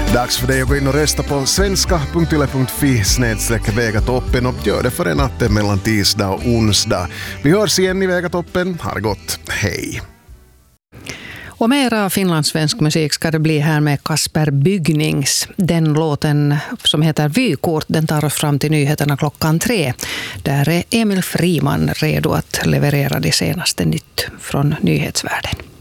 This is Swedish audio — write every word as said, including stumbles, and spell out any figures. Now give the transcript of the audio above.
Dags för dig att gå in och rösta på svenska punkt yle punkt fi snedstreck Vegatoppen och gör det före natten mellan tisdag och onsdag. Vi hörs igen i Vegatoppen. Ha det gott. Hej! Och mera finlandssvensk musik ska det bli här med Kasper Bygnings. Den låten som heter Vykort, den tar oss fram till nyheterna klockan tre. Där är Emil Friman redo att leverera det senaste nytt från nyhetsvärlden.